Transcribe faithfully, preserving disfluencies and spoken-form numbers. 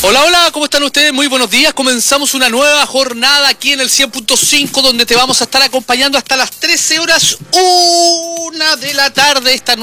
Hola, hola, ¿cómo están ustedes? Muy buenos días. Comenzamos una nueva jornada aquí en el cien punto cinco, donde te vamos a estar acompañando hasta las trece horas, una de la tarde. Esta